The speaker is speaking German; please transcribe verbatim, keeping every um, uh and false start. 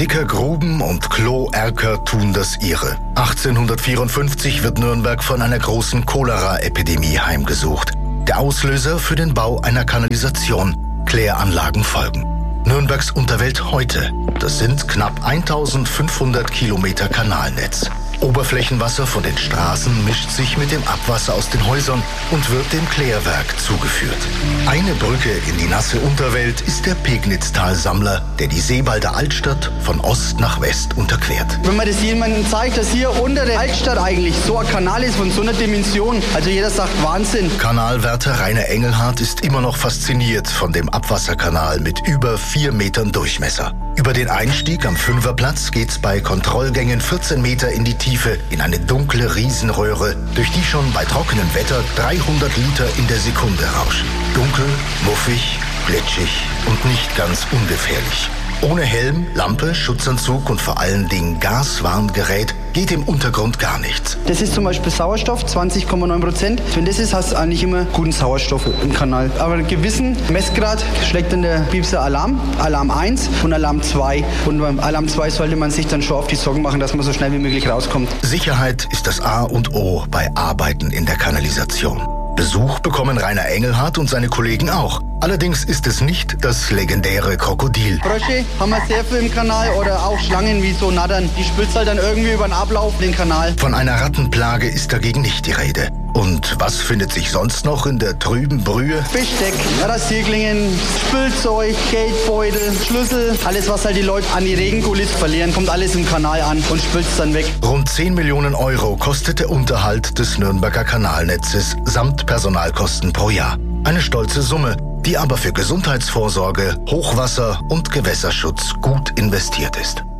Sickergruben und Kloerker tun das ihre. achtzehnhundertvierundfünfzig wird Nürnberg von einer großen Cholera-Epidemie heimgesucht. Der Auslöser für den Bau einer Kanalisation. Kläranlagen folgen. Nürnbergs Unterwelt heute. Das sind knapp eintausendfünfhundert Kilometer Kanalnetz. Oberflächenwasser von den Straßen mischt sich mit dem Abwasser aus den Häusern und wird dem Klärwerk zugeführt. Eine Brücke in die nasse Unterwelt ist der Pegnitztal-Sammler, der die Seebalder Altstadt von Ost nach West unterquert. Wenn man das jemandem zeigt, dass hier unter der Altstadt eigentlich so ein Kanal ist von so einer Dimension, also jeder sagt Wahnsinn. Kanalwärter Rainer Engelhardt ist immer noch fasziniert von dem Abwasserkanal mit über vier Metern Durchmesser. Über den Einstieg am Fünferplatz geht's bei Kontrollgängen vierzehn Meter in die Tiefe in eine dunkle Riesenröhre, durch die schon bei trockenem Wetter dreihundert Liter in der Sekunde rauschen. Dunkel, muffig, glitschig und nicht ganz ungefährlich. Ohne Helm, Lampe, Schutzanzug und vor allen Dingen Gaswarngerät geht im Untergrund gar nichts. Das ist zum Beispiel Sauerstoff, zwanzig Komma neun Prozent. Wenn das ist, hast du eigentlich immer guten Sauerstoff im Kanal. Aber einen gewissen Messgrad schlägt dann der Piepser Alarm, Alarm eins und Alarm zwei. Und beim Alarm zwei sollte man sich dann schon auf die Sorgen machen, dass man so schnell wie möglich rauskommt. Sicherheit ist das A und O bei Arbeiten in der Kanalisation. Besuch bekommen Rainer Engelhardt und seine Kollegen auch. Allerdings ist es nicht das legendäre Krokodil. Frösche haben wir sehr viel im Kanal oder auch Schlangen wie so Nattern. Die spült halt dann irgendwie über den Ablauf den Kanal. Von einer Rattenplage ist dagegen nicht die Rede. Und was findet sich sonst noch in der trüben Brühe? Besteck, Rasierklingen, Spülzeug, Geldbeutel, Schlüssel. Alles, was halt die Leute an die Regengullis verlieren, kommt alles im Kanal an und spült es dann weg. Rund zehn Millionen Euro kostet der Unterhalt des Nürnberger Kanalnetzes samt Personalkosten pro Jahr. Eine stolze Summe, die aber für Gesundheitsvorsorge, Hochwasser und Gewässerschutz gut investiert ist.